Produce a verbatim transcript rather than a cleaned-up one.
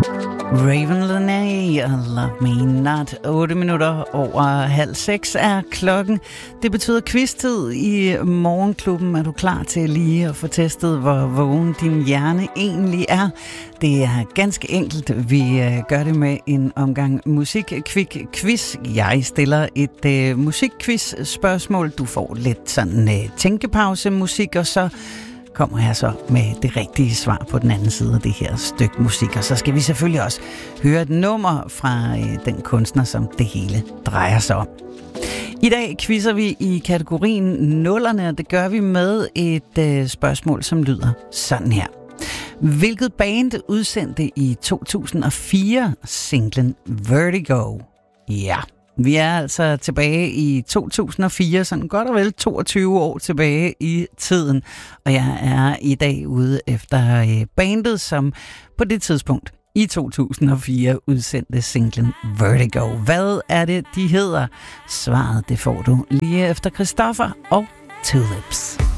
Raven Lenae og Love Me Not. otte minutter over halv seks er klokken. Det betyder quiz-tid i Morgenklubben. Er du klar til lige at få testet, hvor vågen din hjerne egentlig er? Det er ganske enkelt. Vi gør det med en omgang musik-quiz. Jeg stiller et uh, musik-quiz-spørgsmål. Du får lidt sådan uh, tænkepause-musik, og så kommer jeg så med det rigtige svar på den anden side af det her stykke musik. Og så skal vi selvfølgelig også høre et nummer fra øh, den kunstner, som det hele drejer sig om. I dag quizzer vi i kategorien nullerne, og det gør vi med et øh, spørgsmål, som lyder sådan her. Hvilket band udsendte i to tusind og fire singlen Vertigo? Ja, vi er altså tilbage i to tusind og fire, sådan godt og vel toogtyve år tilbage i tiden. Og jeg er i dag ude efter bandet, som på det tidspunkt i to tusind og fire udsendte singlen Vertigo. Hvad er det, de hedder? Svaret det får du lige efter Christoffer og Tulips.